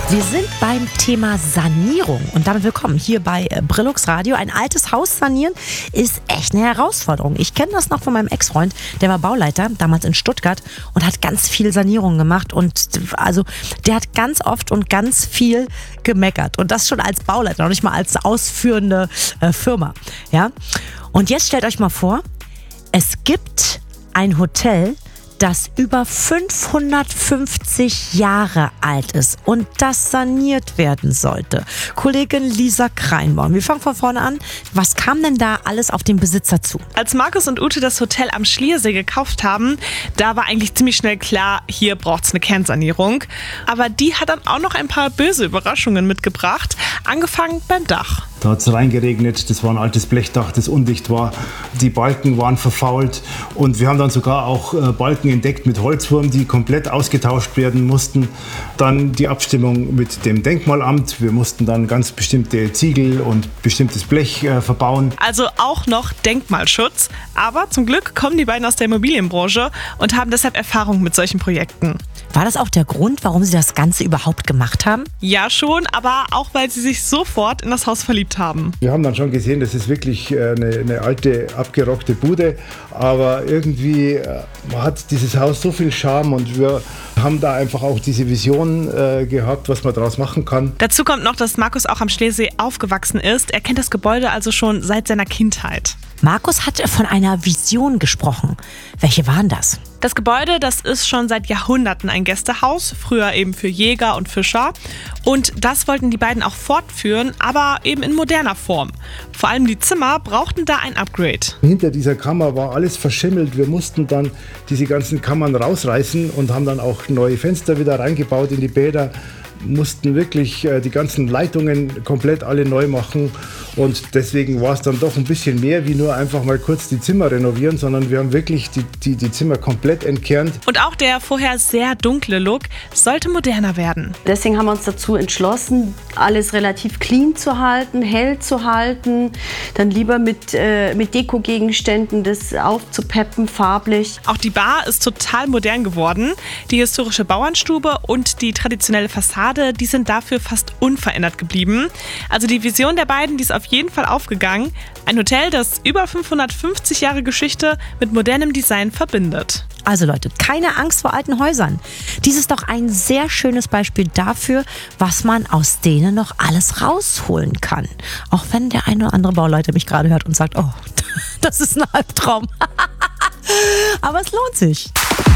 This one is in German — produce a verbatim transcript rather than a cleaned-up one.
Wir sind beim Thema Sanierung und damit willkommen hier bei Brillux Radio. Ein altes Haus sanieren ist echt eine Herausforderung. Ich kenne das noch von meinem Ex-Freund, der war Bauleiter, damals in Stuttgart und hat ganz viel Sanierung gemacht und also der hat ganz oft und ganz viel gemeckert und das schon als Bauleiter, noch nicht mal als ausführende äh, Firma. Ja? Und jetzt stellt euch mal vor, es gibt ein Hotel, das über fünfhundertfünfzig Jahre alt ist und das saniert werden sollte. Kollegin Lisa Kreinborn, wir fangen von vorne an. Was kam denn da alles auf den Besitzer zu? Als Markus und Ute das Hotel am Schliersee gekauft haben, da war eigentlich ziemlich schnell klar, hier braucht es eine Kernsanierung. Aber die hat dann auch noch ein paar böse Überraschungen mitgebracht, angefangen beim Dach. Da hat es reingeregnet, das war ein altes Blechdach, das undicht war. Die Balken waren verfault und wir haben dann sogar auch äh, Balken entdeckt mit Holzwurm, die komplett ausgetauscht werden mussten. Dann die Abstimmung mit dem Denkmalamt. Wir mussten dann ganz bestimmte Ziegel und bestimmtes Blech äh, verbauen. Also auch noch Denkmalschutz. Aber zum Glück kommen die beiden aus der Immobilienbranche und haben deshalb Erfahrung mit solchen Projekten. War das auch der Grund, warum Sie das Ganze überhaupt gemacht haben? Ja schon, aber auch weil sie sich sofort in das Haus verliebt haben. Wir haben dann schon gesehen, das ist wirklich eine, eine alte, abgerockte Bude, aber irgendwie äh, hat dieses Haus so viel Charme und wir haben da einfach auch diese Vision äh, gehabt, was man daraus machen kann. Dazu kommt noch, dass Markus auch am Schliersee aufgewachsen ist. Er kennt das Gebäude also schon seit seiner Kindheit. Markus hat von einer Vision gesprochen. Welche waren das? Das Gebäude, das ist schon seit Jahrhunderten ein Gästehaus, früher eben für Jäger und Fischer. Und das wollten die beiden auch fortführen, aber eben in moderner Form. Vor allem die Zimmer brauchten da ein Upgrade. Hinter dieser Kammer war alles verschimmelt. Wir mussten dann diese ganzen Kammern rausreißen und haben dann auch neue Fenster wieder reingebaut in die Bäder. Mussten wirklich äh, die ganzen Leitungen komplett alle neu machen und deswegen war es dann doch ein bisschen mehr wie nur einfach mal kurz die Zimmer renovieren, sondern wir haben wirklich die, die, die Zimmer komplett entkernt. Und auch der vorher sehr dunkle Look sollte moderner werden. Deswegen haben wir uns dazu entschlossen, alles relativ clean zu halten, hell zu halten, dann lieber mit, äh, mit Dekogegenständen das aufzupeppen, farblich. Auch die Bar ist total modern geworden. Die historische Bauernstube und die traditionelle Fassade, die sind dafür fast unverändert geblieben. Also die Vision der beiden, die ist auf jeden Fall aufgegangen. Ein Hotel, das über fünfhundertfünfzig Jahre Geschichte mit modernem Design verbindet. Also Leute, keine Angst vor alten Häusern. Dies ist doch ein sehr schönes Beispiel dafür, was man aus denen noch alles rausholen kann. Auch wenn der eine oder andere Bauleiter mich gerade hört und sagt, oh, das ist ein Albtraum. Aber es lohnt sich.